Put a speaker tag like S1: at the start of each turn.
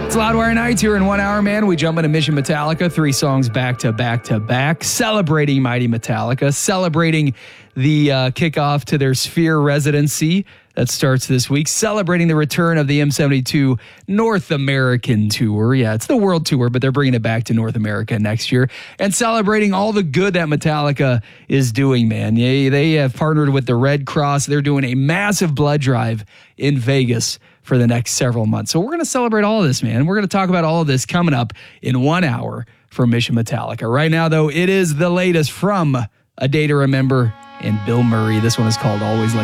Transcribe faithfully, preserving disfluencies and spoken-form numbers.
S1: It's Loudwire Nights here in one hour, man. We jump into Mission Metallica, three songs back to back to back, celebrating Mighty Metallica, celebrating the uh, kickoff to their Sphere residency that starts this week, celebrating the return of the M seventy-two North American Tour. Yeah, it's the World Tour, but they're bringing it back to North America next year, and celebrating all the good that Metallica is doing, man. Yeah, they have partnered with the Red Cross. They're doing a massive blood drive in Vegas for the next several months. So we're going to celebrate all of this, man. We're going to talk about all of this coming up in one hour for Mission Metallica. Right now, though, it is the latest from A Day to Remember and Bill Murray. This one is called Always Like